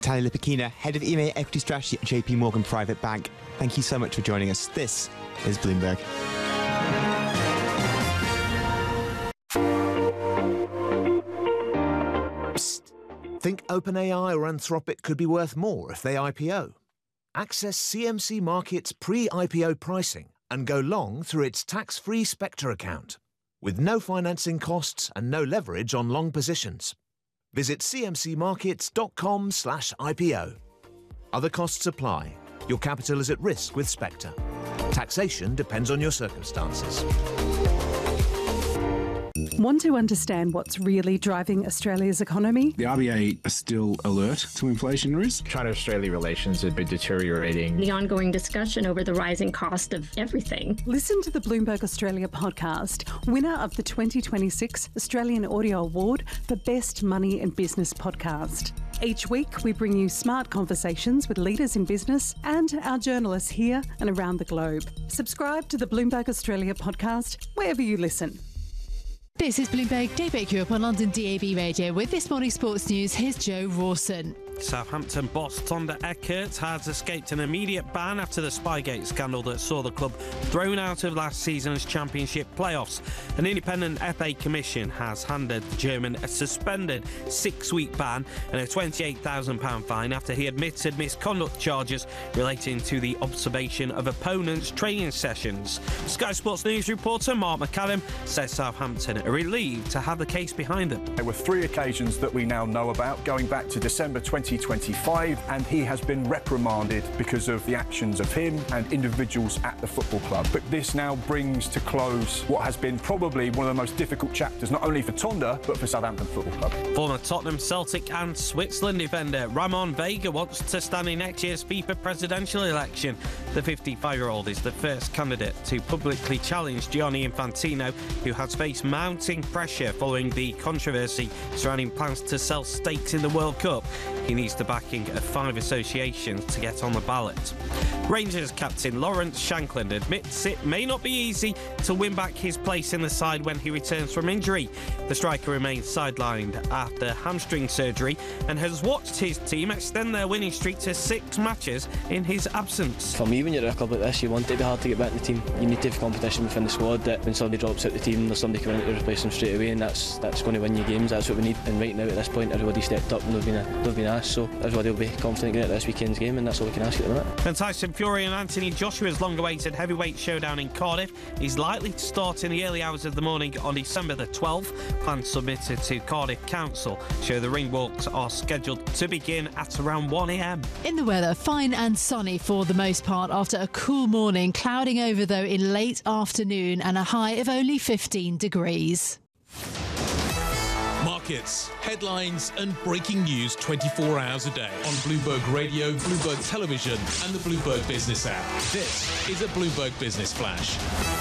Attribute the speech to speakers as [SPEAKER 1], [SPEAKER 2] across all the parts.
[SPEAKER 1] Tali Lipakina, Head of EMEA Equity Strategy at JP Morgan Private Bank. Thank you so much for joining us. This is Bloomberg.
[SPEAKER 2] Psst. Think OpenAI or Anthropic could be worth more if they IPO? Access CMC Markets pre-IPO pricing and go long through its tax-free Spectre account, with no financing costs and no leverage on long positions. Visit cmcmarkets.com/IPO. Other costs apply. Your capital is at risk with Spectre. Taxation depends on your circumstances.
[SPEAKER 3] Want to understand what's really driving Australia's economy?
[SPEAKER 4] The RBA are still alert to inflation risk.
[SPEAKER 5] China-Australia relations have been deteriorating.
[SPEAKER 6] The ongoing discussion over the rising cost of everything.
[SPEAKER 3] Listen to the Bloomberg Australia podcast, winner of the 2026 Australian Audio Award for Best Money and Business Podcast. Each week, we bring you smart conversations with leaders in business and our journalists here and around the globe. Subscribe to the Bloomberg Australia podcast wherever you listen.
[SPEAKER 7] This is Bloomberg Daybreak Europe on London DAB Radio. With this morning's sports news, here's Joe Rawson.
[SPEAKER 8] Southampton boss Thonder Eckert has escaped an immediate ban after the Spygate scandal that saw the club thrown out of last season's Championship playoffs. An independent FA commission has handed the German a suspended 6-week ban and a £28,000 fine after he admitted misconduct charges relating to the observation of opponents' training sessions. Sky Sports News reporter Mark McCallum says Southampton are relieved to have the case behind them.
[SPEAKER 9] There were 3 occasions that we now know about, going back to December 2025, and he has been reprimanded because of the actions of him and individuals at the football club. But this now brings to close what has been probably one of the most difficult chapters, not only for Tonda, but for Southampton Football Club.
[SPEAKER 8] Former Tottenham, Celtic and Switzerland defender Ramon Vega wants to stand in next year's FIFA presidential election. The 55-year-old is the first candidate to publicly challenge Gianni Infantino, who has faced mounting pressure following the controversy surrounding plans to sell stakes in the World Cup. He needs the backing of 5 associations to get on the ballot. Rangers captain Lawrence Shankland admits it may not be easy to win back his place in the side when he returns from injury. The striker remains sidelined after hamstring surgery and has watched his team extend their winning streak to 6 matches in his absence.
[SPEAKER 10] For me, when you're at a club like this, you want it to be hard to get back in the team. You need to have competition within the squad, that when somebody drops out the team, there's somebody coming in to replace them straight away, and that's going to win you games. That's what we need. And right now at this point, everybody stepped up and they've been asked, so everybody will be confident getting at this weekend's game, and that's all we can ask at the minute.
[SPEAKER 8] And Tyson Fury and Anthony Joshua's long-awaited heavyweight showdown in Cardiff is likely to start in the early hours of the morning on December the 12th. Plans submitted to Cardiff Council show the ring walks are scheduled to begin at around 1 a.m.
[SPEAKER 7] In the weather, fine and sunny for the most part after a cool morning, clouding over though in late afternoon and a high of only 15 degrees.
[SPEAKER 11] Markets, headlines and breaking news 24 hours a day on Bloomberg Radio, Bloomberg Television and the Bloomberg Business app. This is a Bloomberg Business Flash.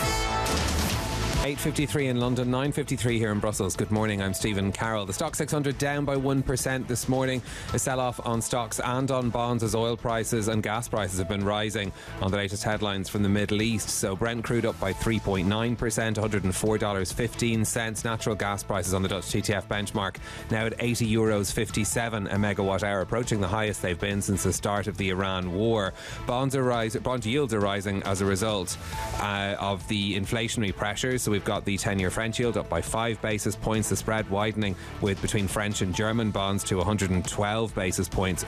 [SPEAKER 12] 8:53 in London, 9:53 here in Brussels. Good morning, I'm Stephen Carroll. The Stock 600 down by 1% this morning. A sell-off on stocks and on bonds as oil prices and gas prices have been rising on the latest headlines from the Middle East. So Brent crude up by 3.9%, $104.15. Natural gas prices on the Dutch TTF benchmark now at €80.57 a megawatt hour, approaching the highest they've been since the start of the Iran war. Bond yields are rising as a result of the inflationary pressures. So we've got the 10-year French yield up by 5 basis points, the spread widening with between French and German bonds to 142 basis points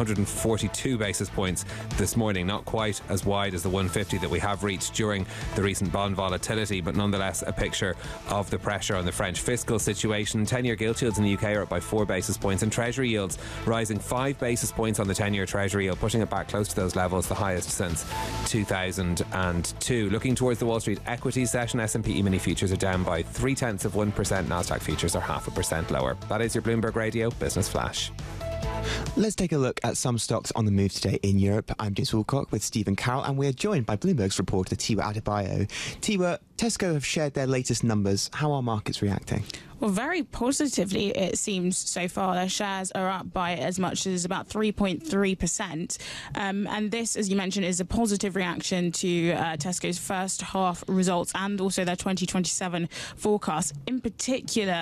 [SPEAKER 12] this morning. Not quite as wide as the 150 that we have reached during the recent bond volatility, but nonetheless a picture of the pressure on the French fiscal situation. 10-year gilt yields in the UK are up by 4 basis points and Treasury yields rising 5 basis points on the 10-year Treasury yield, pushing it back close to those levels, the highest since 2002. Looking towards the Wall Street equities session, S&P E-mini futures are down by 0.3%. NASDAQ futures are 0.5% lower. That is your Bloomberg Radio Business Flash.
[SPEAKER 1] Let's take a look at some stocks on the move today in Europe. I'm James Woolcock with Stephen Carroll, and we're joined by Bloomberg's reporter Tiwa Adebayo. Tiwa, Tesco have shared their latest numbers. How are markets reacting?
[SPEAKER 13] Well, very positively, it seems so far. Their shares are up by as much as about 3.3%. And this, as you mentioned, is a positive reaction to Tesco's first half results and also their 2027 forecast. In particular,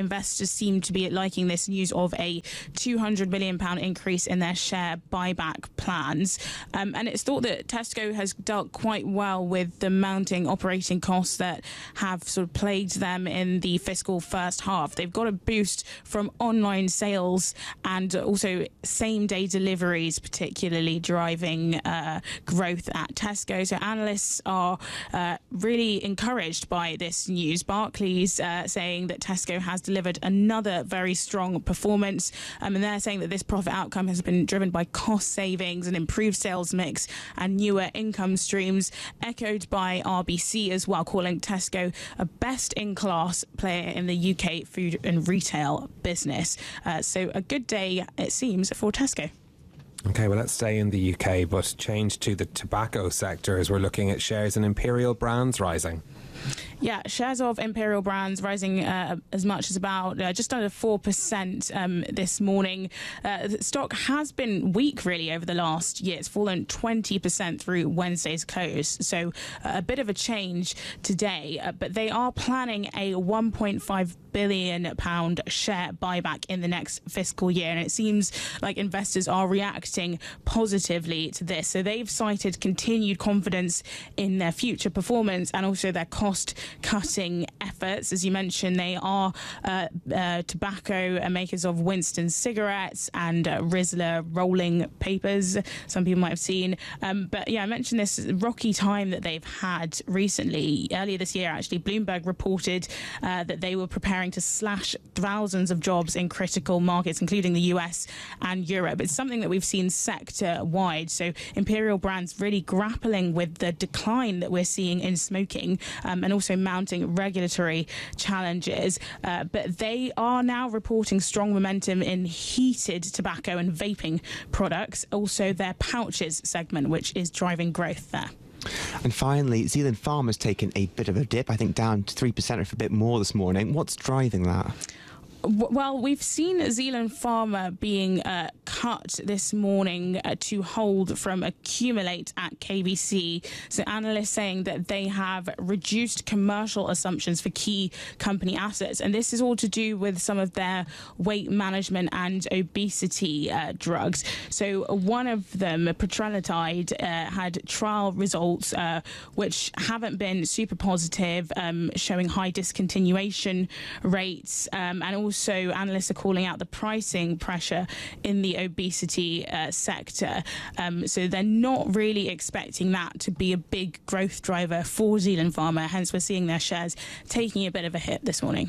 [SPEAKER 13] investors seem to be liking this news of a £200 million increase in their share buyback plans. And it's thought that Tesco has dealt quite well with the mounting operating costs that have sort of plagued them in the fiscal first half. They've got a boost from online sales and also same-day deliveries, particularly driving growth at Tesco. So analysts are really encouraged by this news. Barclays saying that Tesco has delivered another very strong performance, and they're saying that this profit outcome has been driven by cost savings and improved sales mix and newer income streams, echoed by RBC as well, calling Tesco a best-in-class player in the UK food and retail business. So a good day, it seems, for Tesco.
[SPEAKER 12] Okay, well, let's stay in the UK, but change to the tobacco sector as we're looking at shares in Imperial Brands rising.
[SPEAKER 13] Yeah, shares of Imperial Brands rising as much as about just under 4% this morning. The stock has been weak, really, over the last year. It's fallen 20% through Wednesday's close. So a bit of a change today. But they are planning a £1.5 billion share buyback in the next fiscal year. And it seems like investors are reacting positively to this. So they've cited continued confidence in their future performance and also their cost-cutting efforts. As you mentioned, they are tobacco makers of Winston cigarettes and Rizla rolling papers, some people might have seen. But yeah, I mentioned this rocky time that they've had recently. Earlier this year, actually, Bloomberg reported that they were preparing to slash thousands of jobs in critical markets, including the US and Europe. It's something that we've seen sector-wide. So Imperial Brands really grappling with the decline that we're seeing in smoking and also mounting regulatory challenges. But they are now reporting strong momentum in heated tobacco and vaping products, also their pouches segment, which is driving growth there.
[SPEAKER 1] And finally, Zealand Pharma has taken a bit of a dip, I think down to 3% or a bit more this morning. What's driving that?
[SPEAKER 13] Well, we've seen Zealand Pharma being cut this morning to hold from accumulate at KBC. So analysts saying that they have reduced commercial assumptions for key company assets. And this is all to do with some of their weight management and obesity drugs. So one of them, petrelintide, had trial results which haven't been super positive, showing high discontinuation rates, and also analysts are calling out the pricing pressure in the obesity sector. So they're not really expecting that to be a big growth driver for Zealand Pharma. Hence, we're seeing their shares taking a bit of a hit this morning.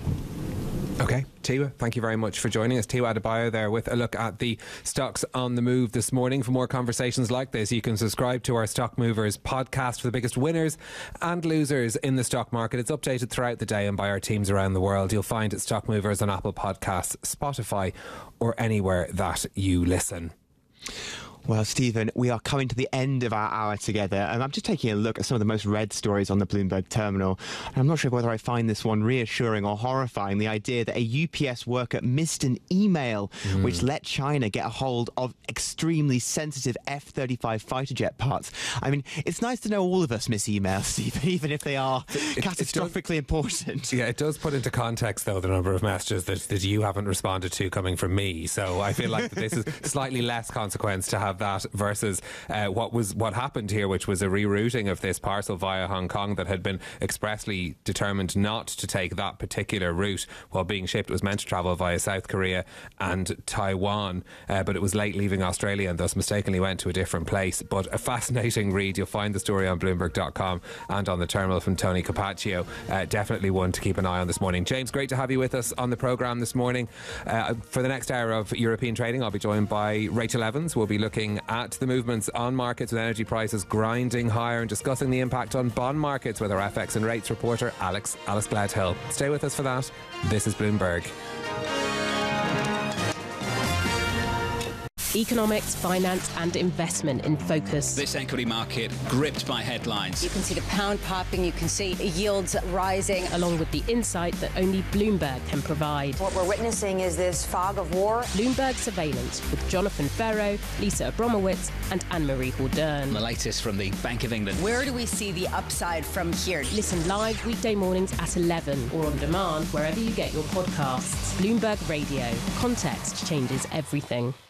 [SPEAKER 12] Okay, Tiwa, thank you very much for joining us. Tiwa Adebayo there with a look at the stocks on the move this morning. For more conversations like this, you can subscribe to our Stock Movers podcast for the biggest winners and losers in the stock market. It's updated throughout the day and by our teams around the world. You'll find it Stock Movers on Apple Podcasts, Spotify or anywhere that you listen.
[SPEAKER 1] Well, Stephen, we are coming to the end of our hour together, and I'm just taking a look at some of the most read stories on the Bloomberg terminal. And I'm not sure whether I find this one reassuring or horrifying, the idea that a UPS worker missed an email which let China get a hold of extremely sensitive F-35 fighter jet parts. I mean, it's nice to know all of us miss emails, Stephen, even if they are catastrophically important.
[SPEAKER 12] Yeah, it does put into context, though, the number of messages that you haven't responded to coming from me. So I feel like this is slightly less consequence to have that versus what happened here, which was a rerouting of this parcel via Hong Kong that had been expressly determined not to take that particular route while being shipped. It was meant to travel via South Korea and Taiwan, but it was late leaving Australia and thus mistakenly went to a different place. But a fascinating read. You'll find the story on Bloomberg.com and on the terminal from Tony Capaccio. Definitely one to keep an eye on this morning. James, great to have you with us on the programme this morning. For the next hour of European trading, I'll be joined by Rachel Evans. We'll be looking at the movements on markets with energy prices grinding higher and discussing the impact on bond markets with our FX and rates reporter Alice Gladhill. Stay with us for that. This is Bloomberg.
[SPEAKER 14] Economics, finance and investment in focus.
[SPEAKER 15] This equity market gripped by headlines.
[SPEAKER 16] You can see the pound popping, you can see yields rising.
[SPEAKER 14] Along with the insight that only Bloomberg can provide.
[SPEAKER 16] What we're witnessing is this fog of war.
[SPEAKER 14] Bloomberg Surveillance with Jonathan Ferro, Lisa Abramowitz and Anne-Marie Hordern.
[SPEAKER 15] The latest from the Bank of England.
[SPEAKER 16] Where do we see the upside from here?
[SPEAKER 14] Listen live weekday mornings at 11 or on demand wherever you get your podcasts. Bloomberg Radio. Context changes everything.